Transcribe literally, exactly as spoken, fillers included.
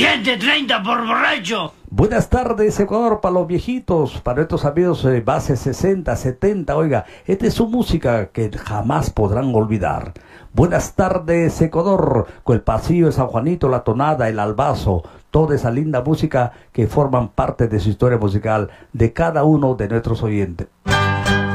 ciento treinta por borracho. Buenas tardes, Ecuador, para los viejitos, para estos amigos de base sesenta, setenta, oiga, esta es su música que jamás podrán olvidar. Buenas tardes, Ecuador, con el pasillo de San Juanito, la tonada, el albazo, toda esa linda música que forman parte de su historia musical de cada uno de nuestros oyentes.